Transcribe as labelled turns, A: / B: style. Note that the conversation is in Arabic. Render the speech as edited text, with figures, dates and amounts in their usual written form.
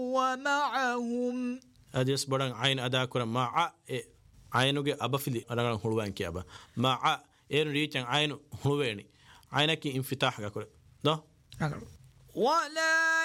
A: ومعهم
B: أديس بدن عين أدا كرا مع عينوجي أبفلي أنا هلوان كيابا مع ريتشن عين هلواني عينك انفتاح كرا ده
A: ولا